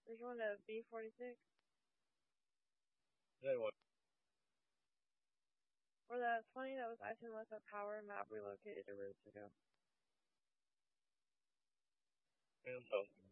We're going to B46. Then what? For the 20 that was item with a power map relocated a route ago. And